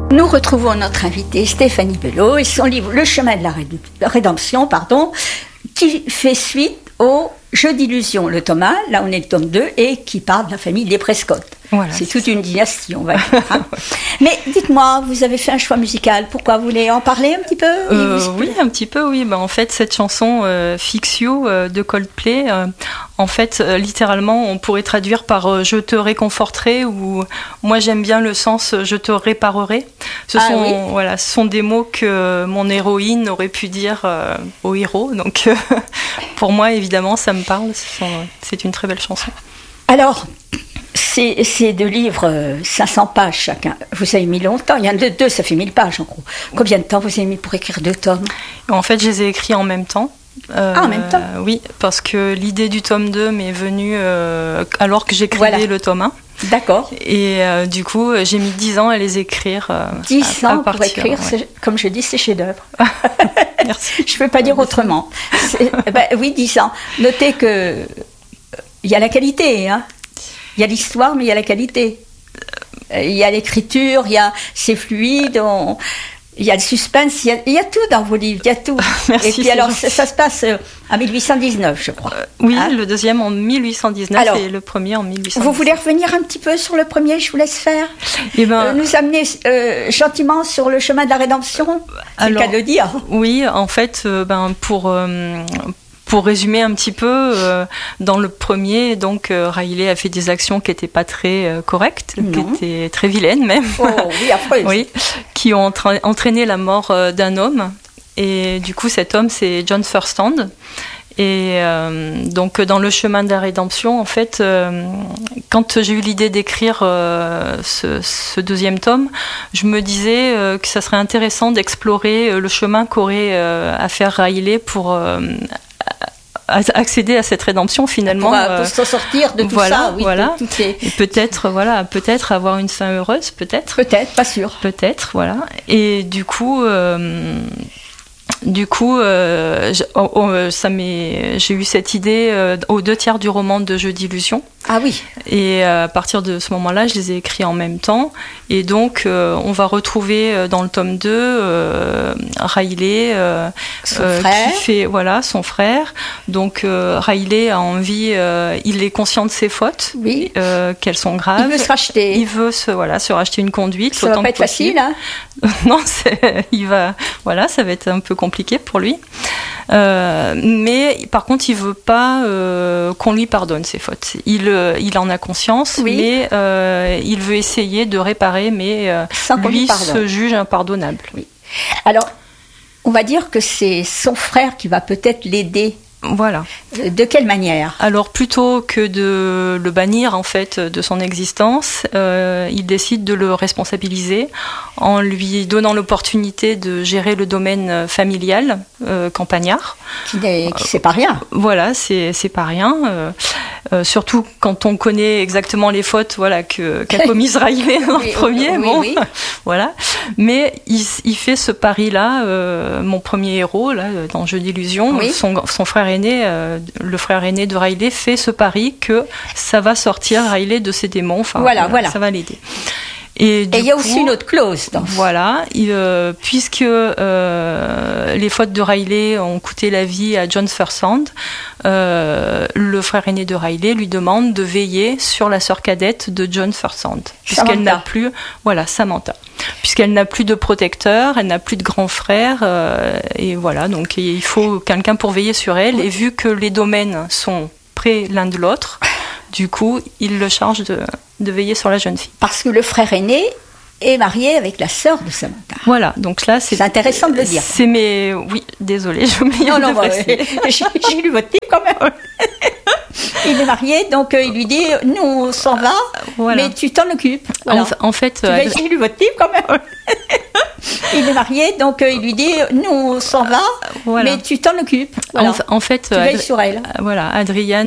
Nous retrouvons notre invitée Stéphanie Belot et son livre Le chemin de la rédemption, qui fait suite au Jeu d'illusion, le tome 1, là on est le tome 2, et qui parle de la famille des Prescott. Voilà, c'est toute une dynastie, on va dire. Hein. Mais dites-moi, vous avez fait un choix musical, pourquoi? Vous voulez en parler un petit peu? Oui, un petit peu, oui. En fait, cette chanson Fix You de Coldplay, en fait, littéralement, on pourrait traduire par je te réconforterai, ou moi j'aime bien le sens je te réparerai. Ce sont des mots que mon héroïne aurait pu dire au héros. Donc, pour moi, évidemment, ça me parle. C'est une très belle chanson. Alors, ces deux livres, 500 pages chacun, vous avez mis longtemps. Il y en a deux, ça fait 1000 pages en gros. Combien de temps vous avez mis pour écrire 2 tomes? En fait, je les ai écrits en même temps. En même temps? Oui, parce que l'idée du tome 2 m'est venue alors que j'écrivais le tome 1. D'accord. Et du coup, j'ai mis 10 ans à les écrire. 10 ans pour écrire, comme je dis, c'est chef-d'œuvre. Merci. Je ne peux pas dire autrement. Oui, 10 ans. Notez qu'il y a la qualité, hein. Il y a l'histoire, mais il y a la qualité. Il y a l'écriture, c'est fluide, il y a le suspense, il y a tout dans vos livres, il y a tout. Merci, et puis alors, ça se passe en 1819, je crois. Oui, hein? Le deuxième en 1819 alors, et le premier en 1819. Vous voulez revenir un petit peu sur le premier, je vous laisse faire. Nous amener gentiment sur le chemin de la rédemption, c'est le cas de le dire. Oui, en fait, pour résumer un petit peu, dans le premier, donc Riley a fait des actions qui n'étaient pas très correctes, qui étaient très vilaines même, oui, affreuses. Oui, qui ont entraîné la mort d'un homme. Et du coup, cet homme, c'est John Furstand. Et donc, dans le chemin de la rédemption, en fait, quand j'ai eu l'idée d'écrire ce deuxième tome, je me disais que ça serait intéressant d'explorer le chemin qu'aurait à faire Riley pour accéder à cette rédemption finalement, pour s'en sortir de tout ça, oui, voilà. Et peut-être avoir une fin heureuse, peut-être, pas sûr, voilà. Et du coup j'ai eu cette idée aux 2 tiers du roman de Jeu d'illusion. Ah oui. Et à partir de ce moment-là, je les ai écrits en même temps. Et donc, on va retrouver dans le tome 2 Riley, qui fait son frère. Donc, Riley a envie, il est conscient de ses fautes, qu'elles sont graves. Il veut se racheter. Il veut se racheter une conduite. Ça va pas être facile, hein? Non, ça va être un peu compliqué pour lui. Mais par contre, il veut pas qu'on lui pardonne ses fautes. Il en a conscience, mais il veut essayer de réparer, mais lui se juge impardonnable. Oui. Alors, on va dire que c'est son frère qui va peut-être l'aider. Voilà. De quelle manière? Alors, plutôt que de le bannir en fait de son existence, il décide de le responsabiliser en lui donnant l'opportunité de gérer le domaine familial campagnard. Qui c'est pas rien. Voilà, c'est pas rien. Surtout quand on connaît exactement les fautes, qu'a commises Riley dans le premier. Oui. Voilà. Mais il fait ce pari-là, mon premier héros là dans Jeu d'illusion, son frère aîné, le frère aîné de Riley fait ce pari que ça va sortir Riley de ses démons. Ça va l'aider. Et il y a aussi une autre clause. Voilà, puisque les fautes de Riley ont coûté la vie à John Furstand, le frère aîné de Riley lui demande de veiller sur la sœur cadette de John Furstand, puisqu'elle n'a plus, Samantha, puisqu'elle n'a plus de protecteur, elle n'a plus de grand frère, et voilà, donc il faut quelqu'un pour veiller sur elle. Et vu que les domaines sont près l'un de l'autre, du coup, il le charge de veiller sur la jeune fille. Parce que le frère aîné est marié avec la sœur de Samantha. Voilà, donc là, c'est intéressant de le dire. Oui, désolée, je m'y j'ai lu votre livre quand même. Il est marié, donc il lui dit, nous on s'en va, mais tu t'en occupes. Voilà. En fait, j'ai lu votre livre quand même. Il est marié, donc il lui dit, nous on s'en va, mais tu t'en occupes. Voilà. En fait, tu veilles sur elle. Voilà, Adrienne